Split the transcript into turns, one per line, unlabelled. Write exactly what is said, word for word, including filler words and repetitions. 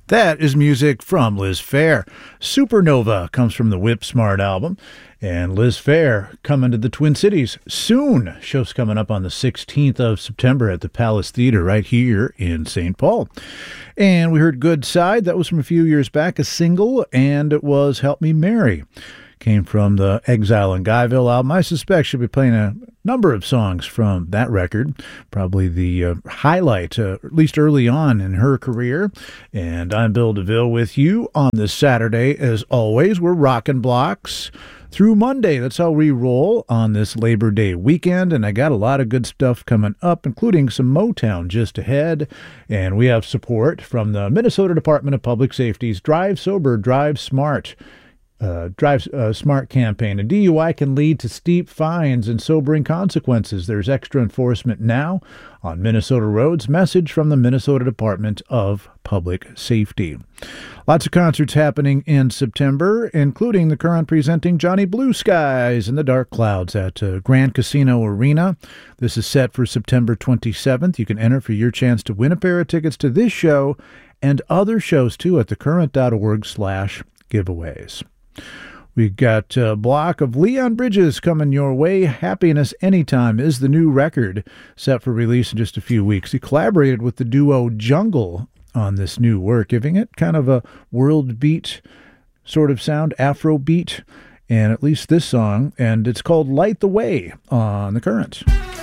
That is music from Liz Phair. Supernova comes from the Whip Smart album. And Liz Phair coming to the Twin Cities soon. Show's coming up on the sixteenth of September at the Palace Theater right here in Saint Paul. And we heard Good Side. That was from a few years back, a single, and it was Help Me Mary. Came from the Exile in Guyville album. I suspect she'll be playing a number of songs from that record. Probably the uh, highlight, uh, at least early on in her career. And I'm Bill DeVille with you on this Saturday. As always, we're rocking blocks through Monday. That's how we roll on this Labor Day weekend. And I got a lot of good stuff coming up, including some Motown just ahead. And we have support from the Minnesota Department of Public Safety's Drive Sober, Drive Smart Uh, Drive uh, Smart campaign. A D U I can lead to steep fines and sobering consequences. There's extra enforcement now on Minnesota roads. Message from the Minnesota Department of Public Safety. Lots of concerts happening in September, including the current presenting Johnny Blue Skies in the Dark Clouds at uh, Grand Casino Arena. This is set for September twenty-seventh. You can enter for your chance to win a pair of tickets to this show and other shows too at thecurrent.org slash giveaways. We got a block of Leon Bridges coming your way. Happiness Anytime is the new record set for release in just a few weeks. He collaborated with the duo Jungle on this new work, giving it kind of a world beat sort of sound, Afro beat, and at least this song, and it's called Light the Way on The Current.